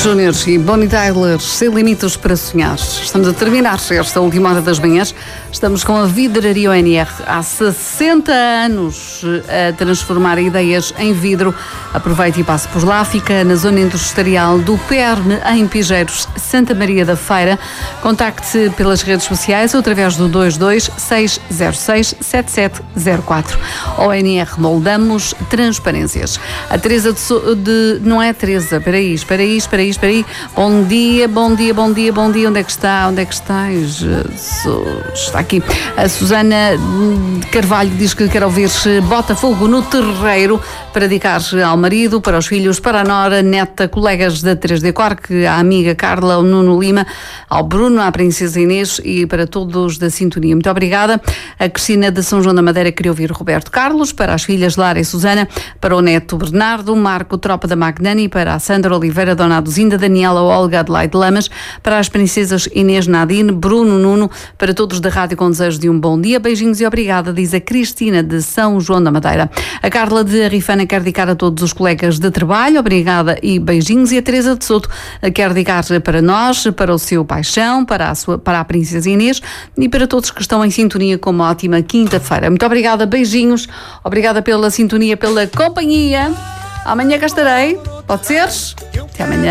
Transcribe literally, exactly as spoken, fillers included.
Júnior e Bonnie Tyler, Sem Limites para Sonhar. Estamos a terminar esta última hora das manhãs. Estamos com a Vidraria O N R há sessenta anos a transformar ideias em vidro. Aproveite e passe por lá. Fica na zona industrial do Perne, em Pigeiros, Santa Maria da Feira. Contacte pelas redes sociais ou através do dois dois seis zero seis sete sete zero quatro. O N R Moldamos Transparências. A Teresa de, so de... Não é Teresa, espera aí, espera aí, espera aí, espera aí. Bom dia, bom dia, bom dia, bom dia. Onde é que está? Onde é que está? Ai, Jesus. Está aqui. A Susana Carvalho diz que quer ouvir Botafogo no Terreiro para dedicar ao marido, para os filhos, para a nora, neta, colegas da três D Cork, à amiga Carla, ao Nuno Lima, ao Bruno, à Princesa Inês e para todos da sintonia. Muito obrigada. A Cristina de São João da Madeira queria ouvir Roberto Carlos, para as filhas Lara e Susana, para o neto Bernardo, Marco Tropa da Magnani, para a Sandra Oliveira, Dona Aduzinda, Daniela, Olga, Adelaide Lamas, para as princesas Inês, Nadine, Bruno, Nuno, para todos da rádio com desejo de um bom dia. Beijinhos e obrigada, diz a Cristina de São João da Madeira. A Carla de Arifana quer dedicar a todos os colegas de trabalho, obrigada e beijinhos. E a Teresa de Souto quer dedicar para nós, para o seu paixão, para a, sua, para a Princesa Inês e para todos que estão em sintonia com uma ótima quinta-feira. Muito obrigada, beijinhos, obrigada pela sintonia, pela companhia. Amanhã cá estarei, pode ser? Até amanhã.